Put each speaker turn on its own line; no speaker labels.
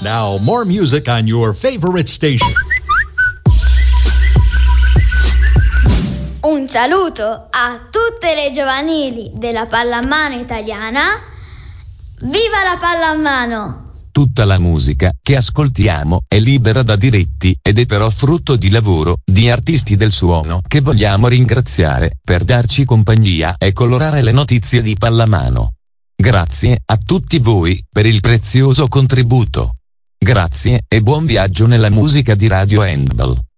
Now, more music on your favorite station.
Un saluto a tutte le giovanili della pallamano italiana. Viva la pallamano!
Tutta la musica che ascoltiamo è libera da diritti ed è però frutto di lavoro di artisti del suono che vogliamo ringraziare per darci compagnia e colorare le notizie di pallamano. Grazie a tutti voi per il prezioso contributo. Grazie e buon viaggio nella musica di Radio Handball.